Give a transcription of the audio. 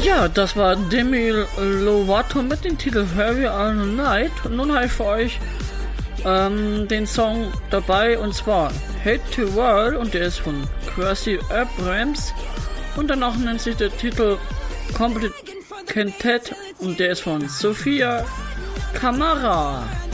Ja, das war Demi Lovato mit dem Titel Heavy All Night. Und nun habe ich für euch den Song dabei, und zwar Hate to World, und der ist von Quasi Abrams. Und danach nennt sich der Titel Complete Quintet und der ist von Sophia Kamara.